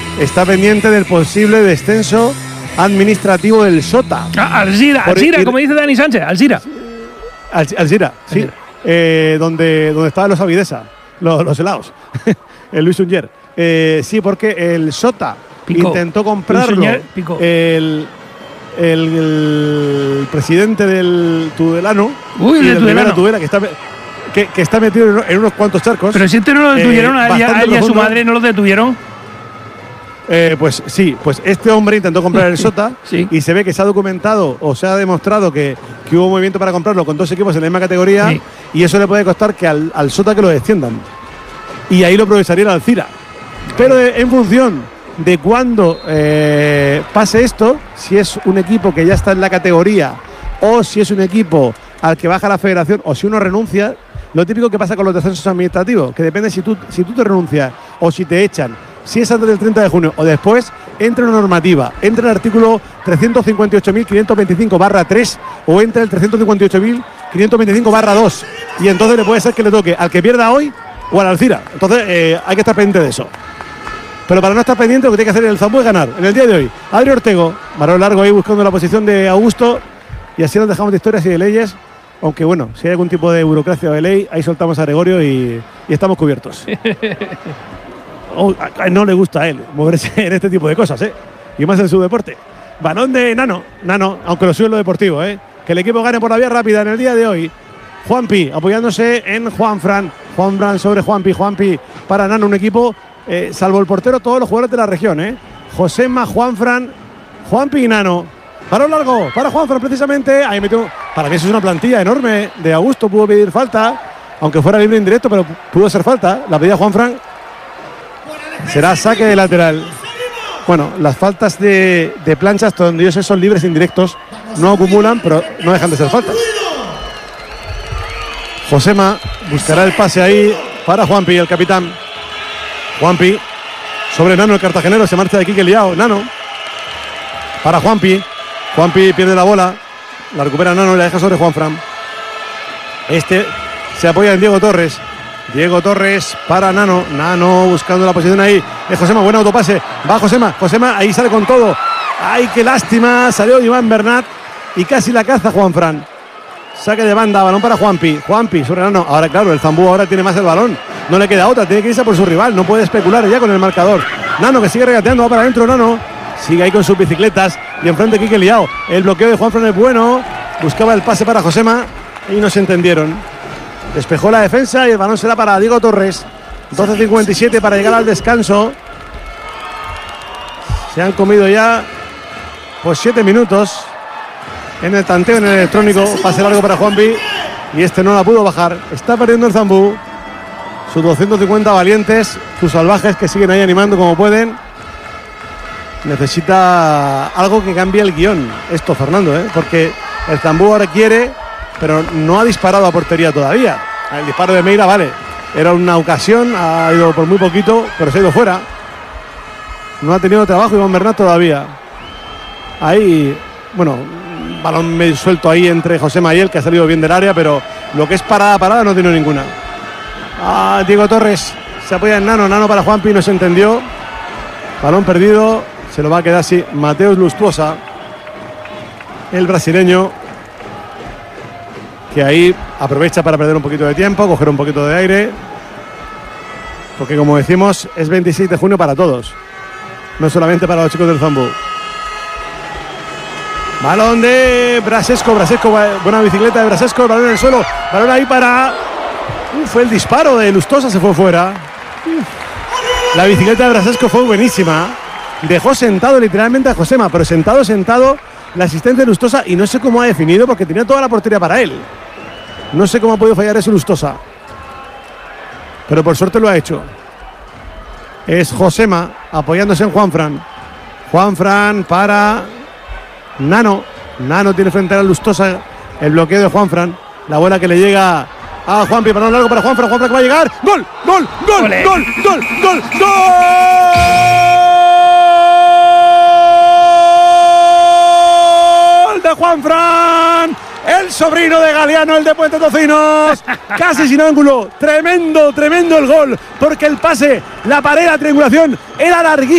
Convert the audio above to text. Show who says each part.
Speaker 1: está pendiente del posible descenso administrativo del Sota.
Speaker 2: Alzira, como dice Dani Sánchez, Alzira.
Speaker 1: Alzira, sí. Donde estaban los Avidesa, los helados. El Luis Unyer. Sí, porque el Sota intentó comprarlo. El presidente del Tudelano.
Speaker 2: Uy, el Tudelano.
Speaker 1: Tudela, que está metido en unos cuantos charcos.
Speaker 2: Pero si este no lo detuvieron a él y a su madre, ¿no lo detuvieron?
Speaker 1: Pues sí, pues este hombre intentó comprar el Sota
Speaker 2: sí.
Speaker 1: Y se ve que se ha documentado o se ha demostrado que hubo movimiento para comprarlo con 2 equipos en la misma categoría, sí. Y eso le puede costar que al Sota que lo desciendan. Y ahí lo progresaría el Alzira. Pero en función de cuándo pase esto, si es un equipo que ya está en la categoría o si es un equipo al que baja la federación o si uno renuncia, lo típico que pasa con los descensos administrativos, que depende si tú te renuncias o si te echan. Si es antes del 30 de junio o después, entra una normativa, entra el artículo 358.525/3 o entra el 358.525/2 y entonces le puede ser que le toque al que pierda hoy o al Alzira. Entonces hay que estar pendiente de eso. Pero para no estar pendiente, lo que tiene que hacer el Zambú es ganar. En el día de hoy, Adri Ortego, balón largo ahí buscando la posición de Augusto y así nos dejamos de historias y de leyes. Aunque bueno, si hay algún tipo de burocracia o de ley, ahí soltamos a Gregorio y estamos cubiertos. No le gusta a él moverse en este tipo de cosas, y más en su deporte. Balón de Nano, aunque lo suyo es lo deportivo, que el equipo gane por la vía rápida en el día de hoy. Juanpi apoyándose en Juanfran sobre Juanpi para Nano, un equipo, salvo el portero, todos los jugadores de la región, Josema, Juanfran, Juanpi y Nano. Balón largo para Juanfran precisamente, ahí metió, para mí eso es una plantilla enorme de Augusto, pudo pedir falta, aunque fuera libre indirecto, pero pudo ser falta, la pedía Juanfran. Será saque de lateral. Bueno, las faltas de planchas, donde yo sé son libres indirectos, no acumulan, pero no dejan de ser faltas. Josema buscará el pase ahí para Juanpi, el capitán. Juanpi sobre Nano, el cartagenero, se marcha de aquí que liado. Nano para Juanpi. Juanpi pierde la bola, la recupera Nano y la deja sobre Juanfran. Este se apoya en Diego Torres. Diego Torres para Nano. Nano buscando la posición ahí. Es Josema, buen autopase. Va Josema. Josema ahí sale con todo. ¡Ay, qué lástima! Salió Iván Bernat y casi la caza Juanfran. Saque de banda, balón para Juanpi. Juanpi sobre Nano. Ahora, claro, el Zambú ahora tiene más el balón. No le queda otra, tiene que irse por su rival. No puede especular ya con el marcador. Nano que sigue regateando, va para adentro Nano. Sigue ahí con sus bicicletas. Y enfrente Quique Liao. El bloqueo de Juanfran es bueno. Buscaba el pase para Josema y no se entendieron. Despejó la defensa y el balón será para Diego Torres. 12:57 para llegar al descanso. Se han comido ya 7 minutos en el tanteo, en el electrónico. Pase largo para Juanpi y este no la pudo bajar. Está perdiendo el Zambú. Sus 250 valientes, sus salvajes que siguen ahí animando como pueden. Necesita algo que cambie el guión. Esto, Fernando, porque el Zambú ahora quiere, pero no ha disparado a portería todavía. El disparo de Meira, vale, era una ocasión, ha ido por muy poquito, pero se ha ido fuera. No ha tenido trabajo Iván Bernat todavía. Ahí, bueno, balón medio suelto ahí entre José Mayel, que ha salido bien del área, pero lo que es parada no tiene ninguna. Diego Torres se apoya en Nano para Juanpi, no se entendió. Balón perdido, se lo va a quedar así Mateus Lustuosa, el brasileño, que ahí aprovecha para perder un poquito de tiempo, coger un poquito de aire, porque como decimos es 26 de junio para todos, no solamente para los chicos del Zambú. Balón de Brasesco, buena bicicleta de Brasesco, balón en el suelo, balón ahí para... fue el disparo de Lustosa, se fue fuera. La bicicleta de Brasesco fue buenísima, dejó sentado literalmente a Josema, pero sentado la asistente de Lustosa, y no sé cómo ha definido porque tenía toda la portería para él. No sé cómo ha podido fallar eso Lustosa, pero por suerte lo ha hecho. Es Josema apoyándose en Juanfran. Juanfran para Nano. Nano tiene frente a Lustosa el bloqueo de Juanfran. La bola que le llega a Juanpi, balón largo para Juanfran. Juanfran que va a llegar. ¡Gol! ¡Gol! ¡Gol! ¡Gol! ¡Gol! ¡Gol! ¡Gol! De Juanfran, el sobrino de Galeano, el de Puente Tocinos, casi sin ángulo, tremendo el gol, porque el pase, la pared, la triangulación era larguísima.